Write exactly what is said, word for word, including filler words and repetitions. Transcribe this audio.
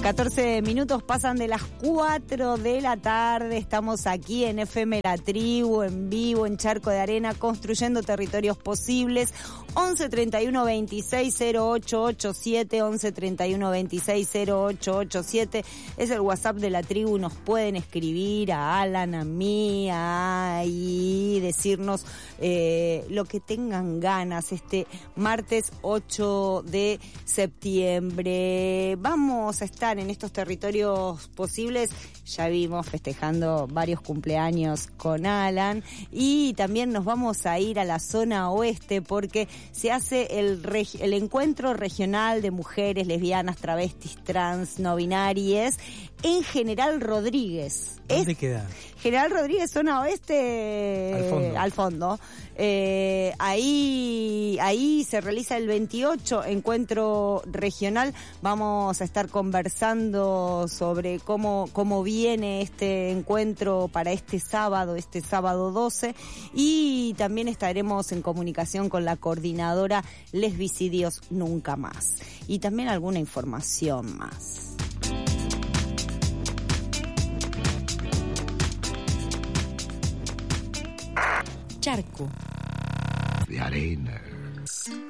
catorce minutos pasan de las cuatro de la tarde. Estamos aquí en F M La Tribu, en vivo, en Charco de Arena, construyendo territorios posibles. once treinta y uno veintiséis cero ocho ochenta y siete, once treinta y uno veintiséis cero ocho ochenta y siete es el WhatsApp de La Tribu. Nos pueden escribir a Alan, a mí, a y decirnos eh, lo que tengan ganas este martes ocho de septiembre. Vamos a estar en estos territorios posibles. Ya vimos festejando varios cumpleaños con Alan y también nos vamos a ir a la zona oeste porque se hace el, reg- el encuentro regional de mujeres lesbianas, travestis, trans, no binarias en General Rodríguez. ¿Dónde es queda? General Rodríguez, zona oeste, al fondo. Al fondo. Eh, ahí, ahí se realiza el veintiocho encuentro regional. Vamos a estar conversando sobre cómo, cómo viene este encuentro para este sábado, este sábado doce, y también estaremos en comunicación con la coordinadora Lesbicidios Nunca Más. Y también alguna información más. Charco de arena.